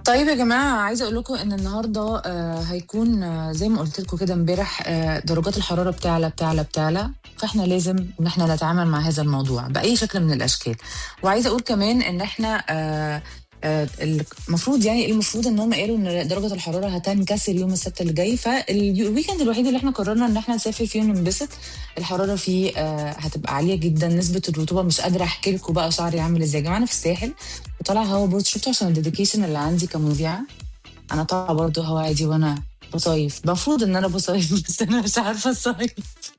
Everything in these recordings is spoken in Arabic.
طيب يا جماعة، عايزة أقول لكم إن النهاردة هيكون زي ما قلت لكم كده امبارح، درجات الحرارة بتعلى. فإحنا لازم إن إحنا نتعامل مع هذا الموضوع بأي شكل من الأشكال. وعايزة أقول كمان إن إحنا المفروض يعني المفروض ان هم قالوا ان درجه الحراره هتنكسر يوم السبت اللي جاي، فالويكند الوحيد اللي احنا قررنا ان احنا نسافر فيه وننبسط. الحراره فيه هتبقى عاليه جدا، نسبه الرطوبه مش قادره احكي لكم بقى شعري عامل ازاي يا جماعه. انا في الساحل وطالعه هوا برضه، شفتوا عشان الديديكيشن اللي عندي كمذيعه. انا طالعه برضه هوا عادي وانا بصيف، المفروض ان انا بصيف بس انا مش عارفه الصيف.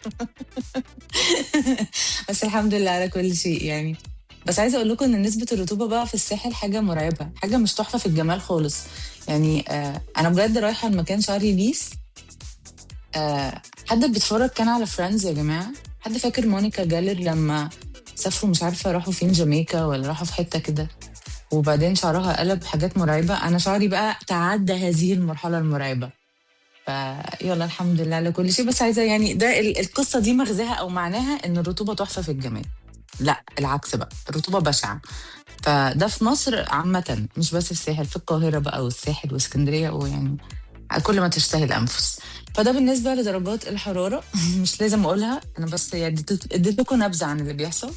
بس الحمد لله على كل شيء يعني. بس عايزه اقول لكم ان نسبه الرطوبه بقى في الساحل حاجه مرعبه، حاجه مش تحفه في الجمال خالص. يعني انا بجد رايحه المكان شعري ليس. حد بيتفرج كان على فريندز يا جماعه؟ حد فاكر مونيكا جالر لما سافروا مش عارفه راحوا فين، جامايكا ولا راحوا في حته كده، وبعدين شعرها قلب حاجات مرعبه؟ انا شعري بقى تعدى هذه المرحله المرعبه. فيلا الحمد لله على كل شيء. بس عايزه يعني ده القصه دي مغزاها او معناها ان الرطوبه تحفه في الجمال؟ لا، العكس بقى، الرطوبه بشعه. فده في مصر عامة، مش بس في الساحل، في القاهرة بقى والساحل واسكندرية ويعني كل ما تشتهي الأنفس. فده بالنسبة لدرجات الحرارة. مش لازم أقولها أنا، بس يعني اديت لكم نبذة عن اللي بيحصل.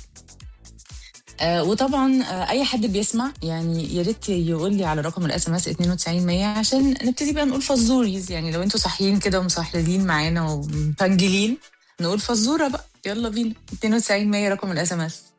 وطبعا أي حد بيسمع يعني يا ريت يقول لي على رقم الاس ام اس 92100 عشان نبتدي بقى نقول فزوريز. يعني لو انتوا صاحيين كده ومصحلين معانا ومفنجلين، نقول فزورة بقى. يلا بينا، 92100 رقم الاس ام اس.